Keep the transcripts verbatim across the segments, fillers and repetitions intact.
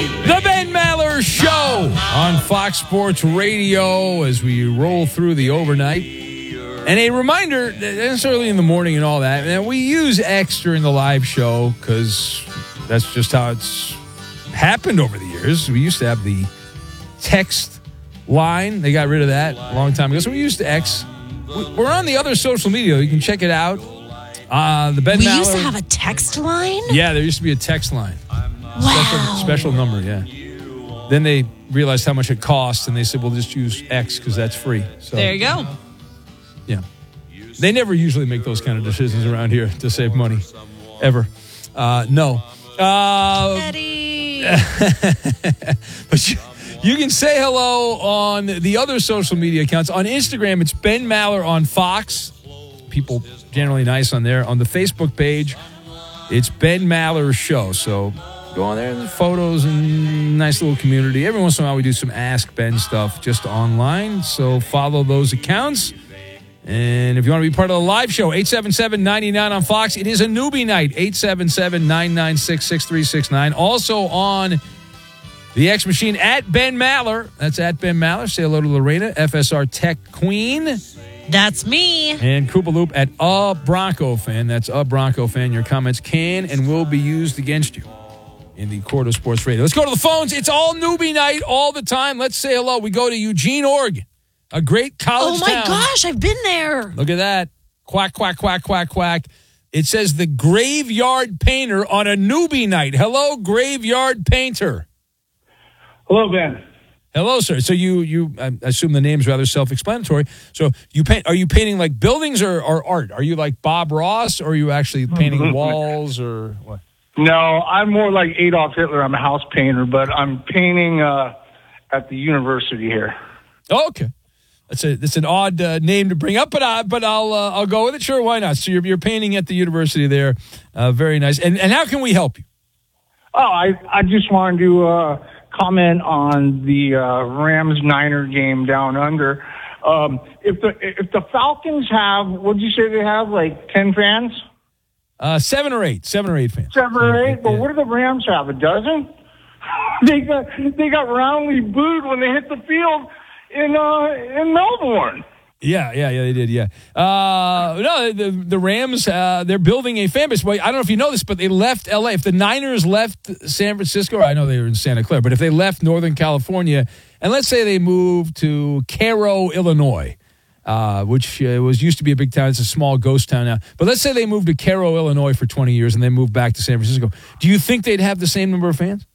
The Ben Maller Show on Fox Sports Radio as we roll through the overnight. And a reminder, it's early in the morning and all that, and we use X during the live show because that's just how it's happened over the years. We used to have the text line. They got rid of that a long time ago. So we used X. We're on the other social media. You can check it out. Uh, the Ben we Maller. used to have a text line? Yeah, there used to be a text line. Wow. Special, special number, yeah. Then they realized how much it costs, and they said, we'll just use X because that's free. So There you go. yeah. They never usually make those kind of decisions around here to save money, ever. Uh, no. Uh, Eddie. but you, you can say hello on the other social media accounts. On Instagram, it's Ben Maller on Fox. People generally nice on there. On the Facebook page, it's Ben Maller Show. So go on there, there's photos and nice little community. Every once in a while, we do some Ask Ben stuff just online. So follow those accounts. And if you want to be part of the live show, eight seven seven, nine nine on Fox. It is a newbie night, eight seven seven, nine nine six, six three six nine. Also on the X Machine, at Ben Maller. That's at Ben Maller. Say hello to Lorena, F S R Tech Queen. That's me. And Koopa Loop at A Bronco Fan. That's A Bronco Fan. Your comments can and will be used against you in the court of sports radio. Let's go to the phones. It's all newbie night all the time. Let's say hello. We go to Eugene, Oregon, a great college Oh, my town. gosh. I've been there. Look at that. Quack, quack, quack, quack, quack. It says the Graveyard Painter on a newbie night. Hello, Graveyard Painter. Hello, Ben. Hello, sir. So you, you, I assume the name's rather self-explanatory. So you paint, are you painting like buildings or, or art? Are you like Bob Ross, or are you actually painting walls or what? No, I'm more like Adolf Hitler. I'm a house painter, but I'm painting uh, at the university here. Oh, okay. That's a that's an odd uh, name to bring up, but I, but I'll uh, I'll go with it. Sure, why not? So you're you're painting at the university there. Uh, very nice. And and how can we help you? Oh, I I just wanted to uh, comment on the uh, Rams Niner game down under. Um, if the if the Falcons have, what did you say they have, like ten fans? Uh, seven or eight, seven or eight fans. Seven or eight. But Yeah. what do the Rams have? A dozen? they got they got roundly booed when they hit the field in uh, in Melbourne. Yeah, yeah, yeah, they did, yeah. Uh, no, the the Rams, uh, they're building a fan base. Well, I don't know if you know this, but they left L A. If the Niners left San Francisco, I know they were in Santa Clara, but if they left Northern California, and let's say they moved to Cairo, Illinois, uh, which uh, was used to be a big town. It's a small ghost town now. But let's say they moved to Cairo, Illinois for twenty years and then moved back to San Francisco. Do you think they'd have the same number of fans?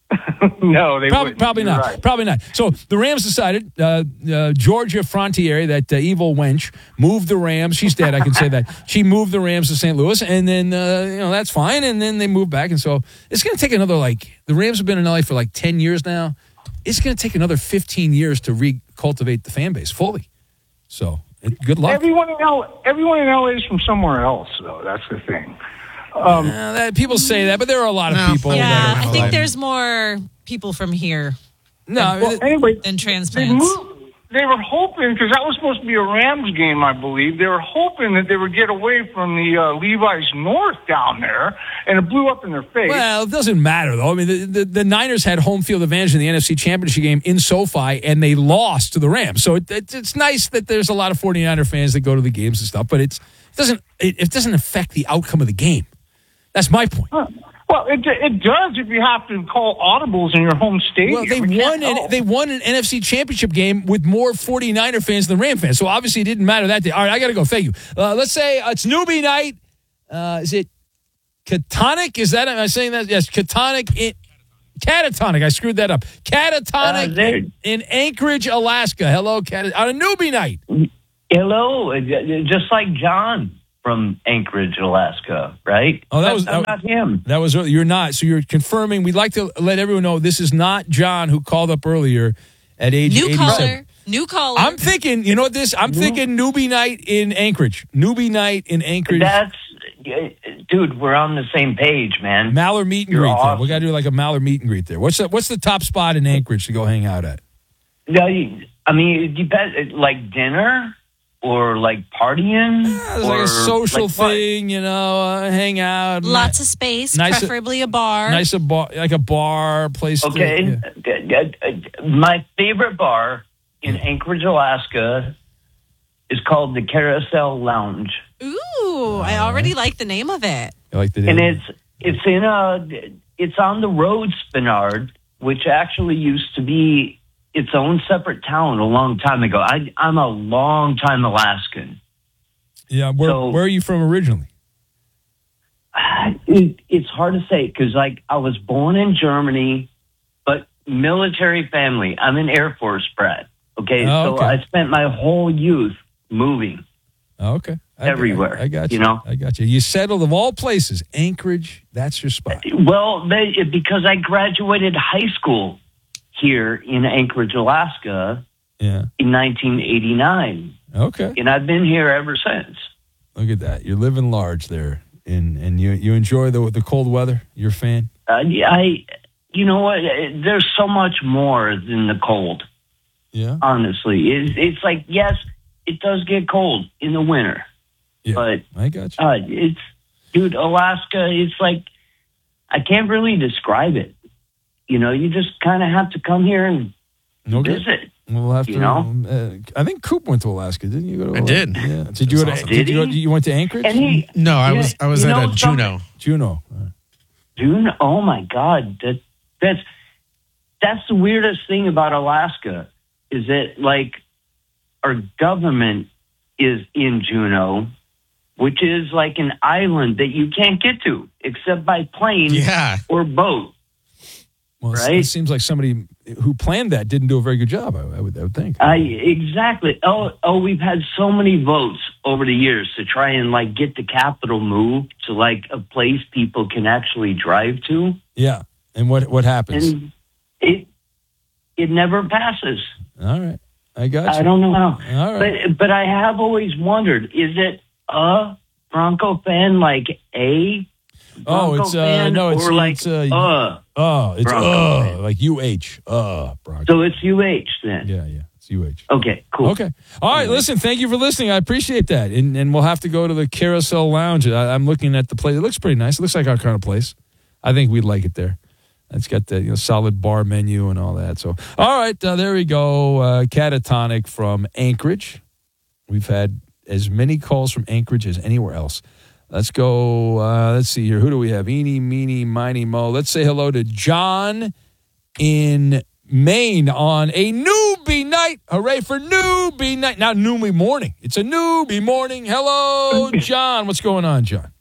No, they Probably, wouldn't. probably You're not. right. Probably not. So the Rams decided, uh, uh, Georgia Frontiere, that uh, evil wench, moved the Rams. She's dead, I can say that. She moved the Rams to Saint Louis, and then, uh, you know, that's fine. And then they moved back. And so it's going to take another, like, the Rams have been in L A for like ten years now. It's going to take another fifteen years to recultivate the fan base fully. So it, good luck. Everyone in L everyone in L A is from somewhere else, though. That's the thing. Um, Uh, that, people say that, but there are a lot of No. people. Yeah, that are I think like- there's more people from here No, well, anyway, than they transplants. moved. They were hoping, because that was supposed to be a Rams game, I believe. They were hoping that they would get away from the uh, Levi's North down there, and it blew up in their face. Well, it doesn't matter, though. I mean, the, the, the Niners had home field advantage in the N F C Championship game in SoFi, and they lost to the Rams. So it, it, it's nice that there's a lot of 49er fans that go to the games and stuff, but it's, it doesn't it, it doesn't affect the outcome of the game. That's my point. Huh. Well, it it does if you have to call audibles in your home stadium. Well, they We can't won an, know. they won an N F C Championship game with more 49er fans than Ram fans. So obviously it didn't matter that day. All right, I got to go. Thank you. Uh, let's say uh, it's newbie night. Uh, is it Catonic? Is that, am I saying that? Yes, Catonic. In, Catatonic. I screwed that up. Catatonic Uh, there- in, in Anchorage, Alaska. Hello, Cat on a newbie night. Hello, uh, just like John from Anchorage, Alaska, right? Oh, that was- I'm that- not him. That was you're not. So you're confirming. We'd like to let everyone know this is not John who called up earlier at age New eighty-seven. caller. New caller. I'm thinking, you know what this? I'm thinking newbie night in Anchorage. Newbie night in Anchorage. That's, dude, we're on the same page, man. Maller meet and You're greet. There. awesome. We got to do like a Maller meet and greet there. What's the, what's the top spot in Anchorage to go hang out at? No, you- I mean, it depends. Like dinner, or like partying? It's or like a social like what? thing, you know, uh, hang out. Lots of space, Nice- preferably a bar. Nice a bar, like a bar place. Okay. To, yeah. Uh, uh, My favorite bar in Anchorage, Alaska is called the Carousel Lounge. Ooh, I already like the name of it. I like the And it's it's in a it's on the road Spinard, which actually used to be its own separate town a long time ago. I I'm a long time Alaskan. yeah. Where, so- where are you from originally? It, it's hard to say because like I was born in Germany, but military family. I'm an Air Force brat. Okay, Oh, so okay. I spent my whole youth moving. Oh, okay. I, Everywhere, I, I got you. you know? I got you. You settled of all places, Anchorage. That's your spot. Well, they, because I graduated high school here in Anchorage, Alaska Yeah. in nineteen eighty-nine, Okay. and I've been here ever since. Look at that. You're living large there, and and you you enjoy the the cold weather. You're a fan. Uh, I, you know what? There's so much more than the cold. Yeah. Honestly, it's, it's like yes, it does get cold in the winter, Yeah. but I got you. uh, it's dude, Alaska. It's like I can't really describe it. You know, you just kind of have to come here and Okay. visit. We'll have to. You know? uh, I think Coop went to Alaska, didn't you? Go to I Alaska? did. Yeah. Did you go to? That's awesome. Did you go? Did he? You went to Anchorage? And he, No, I Yeah, was I was you at know a something? Juneau. Juneau. Uh, June. Oh my God, that that's that's the weirdest thing about Alaska is that like our government is in Juneau, which is like an island that you can't get to except by plane Yeah. or boat. Well, it- it Right? seems like somebody who planned that didn't do a very good job. I, I would. I would think. I exactly. Oh, oh, we've had so many votes over the years to try and like get the capital moved to like a place people can actually drive to, Yeah. And what what happens? and it it never passes. All right. I got you. I don't know how. All right. But but I have always wondered: is it a Bronco fan like a Oh, Bronco it's uh fan, no, it's or like it's uh, uh? oh, it's Bronco uh fan. like U H uh Bronco. So it's U H then. Yeah, yeah, it's U H. Okay, cool. Okay. All right. Listen, thank you for listening. I appreciate that. And and we'll have to go to the Carousel Lounge. I, I'm looking at the place. It looks pretty nice. It looks like our kind of place. I think we'd like it there. It's got the you know solid bar menu and all that. So, all right, uh, there we go. Uh, Catatonic from Anchorage. We've had as many calls from Anchorage as anywhere else. Let's go. Uh, let's see here. Who do we have? Eeny, meeny, miny, mo. Let's say hello to John in Maine on a newbie night. Hooray for newbie night. Not newbie morning. It's a newbie morning. Hello, John. What's going on, John?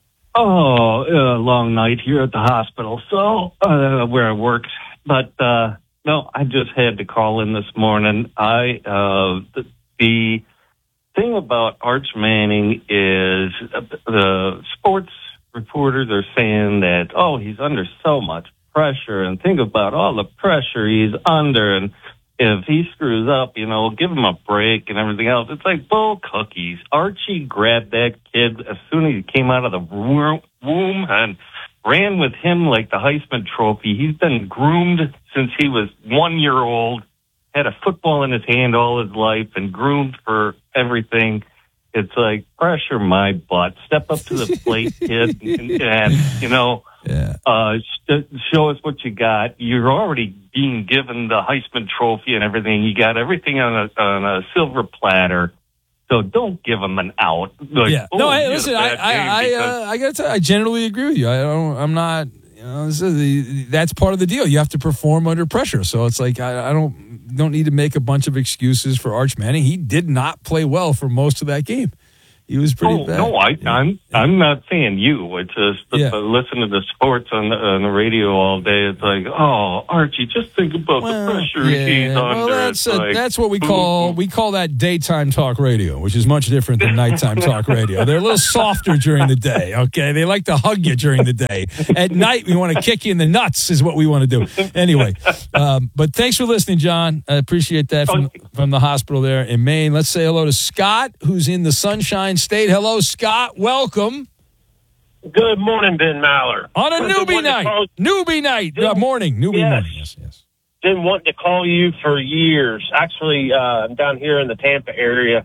Oh, a long night here at the hospital, so uh, where I work. But uh, no, I just had to call in this morning. I uh, the, the thing about Arch Manning is uh, the sports reporters are saying that oh, he's under so much pressure, and think about all the pressure he's under, and if he screws up, you know, give him a break and everything else. It's like bull cookies. Archie grabbed that kid as soon as he came out of the womb and ran with him like the Heisman Trophy. He's been groomed since he was one year old, had a football in his hand all his life, and groomed for everything. It's like, pressure my butt. Step up to the plate, kid, and, and you know, Yeah. uh, sh- show us what you got. You're already being given the Heisman Trophy and everything. You got everything on a, on a silver platter. So don't give them an out. Like, Yeah. oh, No, you hey, had a listen, bad I, game I, I, because- uh, I got to tell you, I generally agree with you. I don't, I'm not, you know, this is the, that's part of the deal. You have to perform under pressure. So it's like, I, I don't, don't need to make a bunch of excuses for Arch Manning. He did not play well for most of that game. He was pretty Oh, bad. no, I, I'm I'm not saying you. It's just Yeah. uh, listen to the sports on the, on the radio all day. It's like, oh, Archie, just think about Well, the pressure yeah. he's Well, under. that's, It's uh, like, that's what we call we call that daytime talk radio, which is much different than nighttime talk radio. They're a little softer during the day, okay? They like to hug you during the day. At night, we want to kick you in the nuts is what we want to do. Anyway, um, but thanks for listening, John. I appreciate that from, from the hospital there in Maine. Let's say hello to Scott, who's in the Sunshine State. Hello, Scott. Welcome. Good morning, Ben Maller. On a I've been newbie wanting to night. call- Newbie night. Uh, morning. Newbie Yes. morning. Yes, yes. Been wanting to call you for years. Actually, uh, I'm down here in the Tampa area,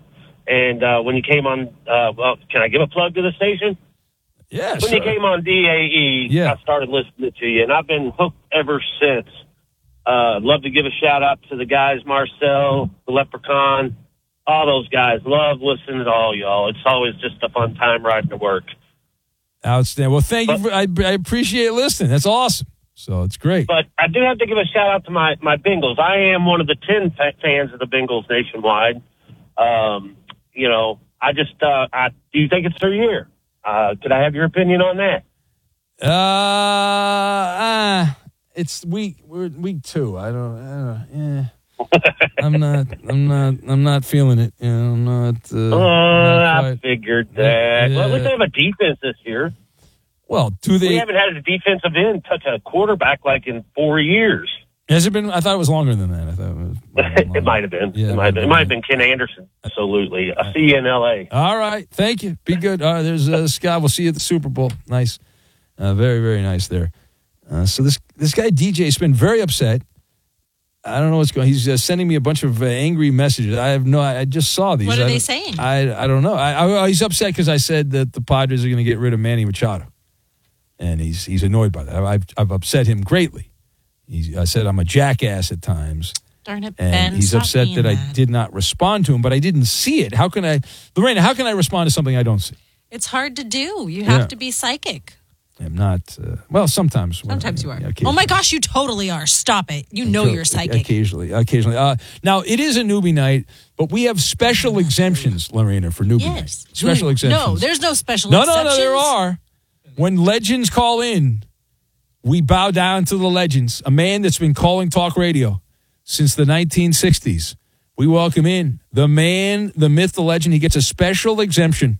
And uh, when you came on, uh, well, can I give a plug to the station? Yeah, When sure. you came on D A E, Yeah. I started listening to you, and I've been hooked ever since. Uh, love to give a shout out to the guys, Marcel, the Leprechaun, all those guys. Love listening to all y'all. It's always just a fun time riding to work. Outstanding. Well, thank you. For, I, I appreciate listening. That's awesome. So it's great. But I do have to give a shout out to my, my Bengals. I am one of the ten fa- fans of the Bengals nationwide. Um, you know, I just, uh, I do you think it's their year? Uh, could I have your opinion on that? Uh, uh it's week. We're week two. I don't. I don't yeah. I'm not. I'm not. I'm not feeling it. You know, I'm not. Uh, Uh, not I quite- figured that. Yeah. Well, at least they have a defense this year. Well, do they? We haven't had a defensive end touch a quarterback like in four years. Has it been? I thought it was longer than that. I thought it was. It might have been. Yeah, it might have been. It might have been Ken Anderson. Absolutely. I see you in L A. All right. Thank you. Be good. All right. There's uh, Scott. We'll see you at the Super Bowl. Nice. Uh, very, very nice there. Uh, so this this guy D J has been very upset. I don't know what's going on. He's uh, sending me a bunch of uh, angry messages. I have no. I just saw these. What are I they don't- saying? I I don't know. I, I he's upset because I said that the Padres are going to get rid of Manny Machado, and he's he's annoyed by that. I've I've upset him greatly. He's, I said I'm a jackass at times. Darn it, And Ben. he's stop upset being that I mad. did not respond to him, but I didn't see it. How can I, Lorena, how can I respond to something I don't see? It's hard to do. You have Yeah. to be psychic. I'm not, uh, well, sometimes. Sometimes you are. Yeah, Oh occasionally. my gosh, you totally are. Stop it. You know you're psychic. Occasionally, occasionally. Uh, now, it is a newbie night, but we have special exemptions, Lorena, for newbie night. Yes. Special Ooh, exemptions. No, there's no special No, no, exceptions. no, there are. When legends call in, we bow down to the legends. A man that's been calling talk radio since the nineteen sixties. We welcome in the man, the myth, the legend. He gets a special exemption.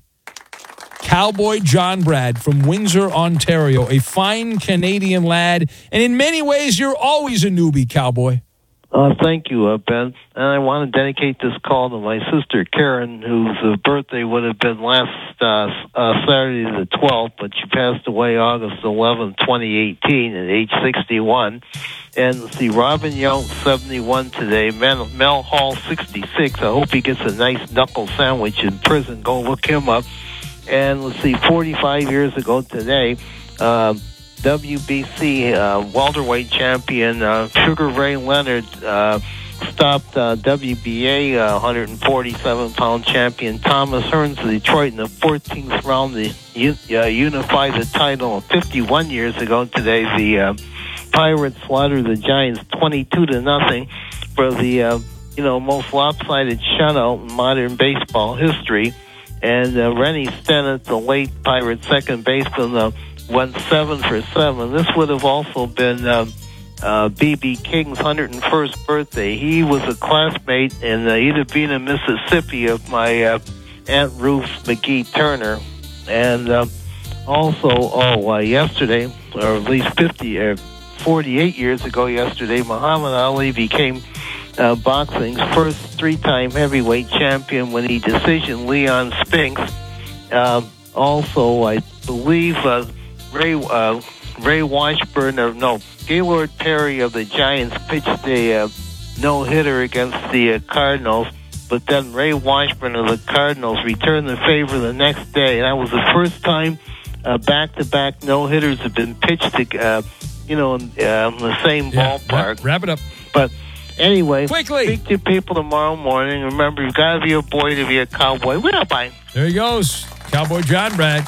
Cowboy John Brad from Windsor, Ontario, a fine Canadian lad. And in many ways, you're always a newbie, Cowboy. Uh, thank you, uh, Ben. And I want to dedicate this call to my sister, Karen, whose uh, birthday would have been last uh, uh, Saturday the twelfth, but she passed away August eleventh, twenty eighteen at age sixty-one. And let's see, Robin Young, seventy-one today, Mel, Mel Hall, sixty-six. I hope he gets a nice knuckle sandwich in prison. Go look him up. And let's see, forty-five years ago today, uh, W B C uh, welterweight champion uh, Sugar Ray Leonard uh, stopped uh, W B A uh, one forty-seven pound champion Thomas Hearns of Detroit in the fourteenth round to un- uh, unify the title. fifty-one years ago today, the uh, Pirates slaughtered the Giants twenty-two to nothing for the uh, you know most lopsided shutout in modern baseball history. And uh, Rennie Stennett, the late Pirate second baseman, uh, went seven for seven. This would have also been uh, uh, B B. King's one hundred first birthday. He was a classmate in uh, Edavina, Mississippi, of my uh, Aunt Ruth McGee Turner. And uh, also, oh, uh, yesterday, or at least fifty, uh, forty-eight years ago yesterday, Muhammad Ali became Uh, boxing's first three-time heavyweight champion when he decisioned Leon Spinks. Uh, also, I believe uh, Ray uh, Ray Washburn, or no, Gaylord Perry of the Giants pitched a uh, no-hitter against the uh, Cardinals, but then Ray Washburn of the Cardinals returned the favor the next day. And that was the first time uh, back-to-back no-hitters have been pitched, to, uh, you know, in, uh, in the same Yeah, ballpark. wrap, wrap it up. But anyway, Quickly. speak to people tomorrow morning. Remember, you've got to be a boy to be a cowboy. Well, bye. There he goes. Cowboy John Brad.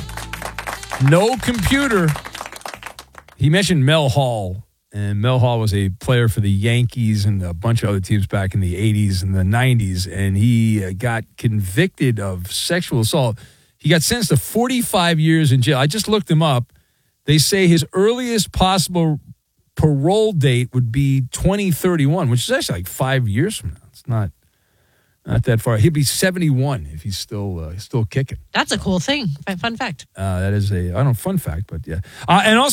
No computer. He mentioned Mel Hall. And Mel Hall was a player for the Yankees and a bunch of other teams back in the eighties and the nineties. And he uh, got convicted of sexual assault. He got sentenced to forty-five years in jail. I just looked him up. They say his earliest possible parole date would be twenty thirty-one, which is actually like five years from now. It's not not that far. He'll be seventy-one if he's still uh, still kicking. That's a cool thing. Fun fact. Uh, that is a I don't know fun fact, but yeah. Uh, and also.